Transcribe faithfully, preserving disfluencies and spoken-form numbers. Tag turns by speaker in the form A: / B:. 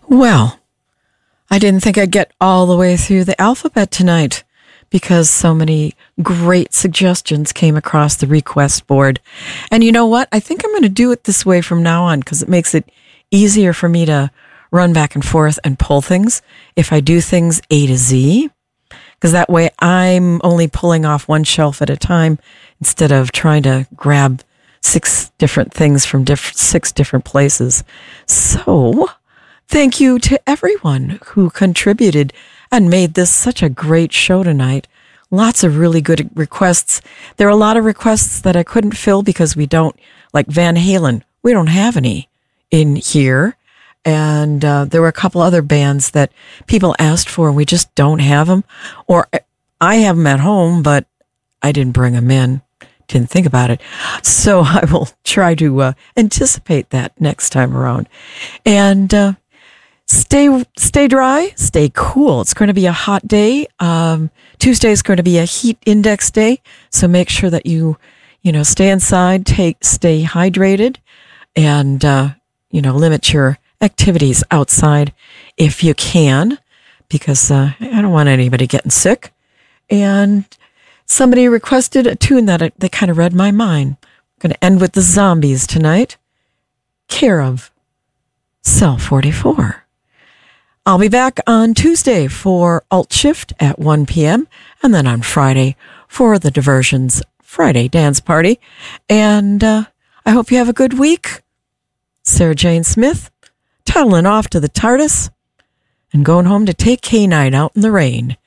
A: Well, I didn't think I'd get all the way through the alphabet tonight because so many great suggestions came across the request board. And you know what? I think I'm going to do it this way from now on because it makes it easier for me to run back and forth and pull things if I do things A to Z. Because that way I'm only pulling off one shelf at a time instead of trying to grab six different things from diff- six different places. So thank you to everyone who contributed and made this such a great show tonight. Lots of really good requests. There are a lot of requests that I couldn't fill because we don't, like Van Halen, we don't have any in here. And uh, there were a couple other bands that people asked for, and we just don't have them. Or I have them at home, but I didn't bring them in. Didn't think about it. So I will try to uh, anticipate that next time around. And uh, stay stay dry, stay cool. It's going to be a hot day. Um, Tuesday is going to be a heat index day. So make sure that you, you know, stay inside, take, stay hydrated, and, uh, you know, limit your activities outside if you can, because uh, I don't want anybody getting sick. And somebody requested a tune that, that kind of read my mind. I'm going to end with the Zombies tonight. Care of Cell forty-four. I'll be back on Tuesday for Alt Shift at one p.m. and then on Friday for the Diversions Friday Dance Party. And uh, I hope you have a good week. Sarah Jane Smith, toddling off to the TARDIS and going home to take K nine out in the rain.